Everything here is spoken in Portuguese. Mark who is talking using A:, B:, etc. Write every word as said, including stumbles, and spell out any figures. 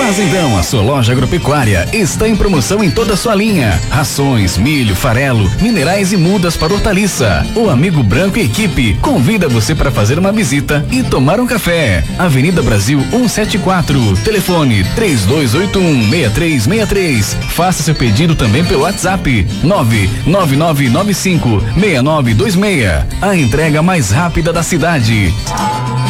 A: Fazendão, a sua loja agropecuária, está em promoção em toda a sua linha. Rações, milho, farelo, minerais e mudas para hortaliça. O Amigo Branco e equipe convida você para fazer uma visita e tomar um café. Avenida Brasil cento e setenta e quatro, telefone três dois oito um, seis três seis três. Faça seu pedido também pelo WhatsApp nove nove nove nove cinco seis nove dois seis. A entrega mais rápida da cidade.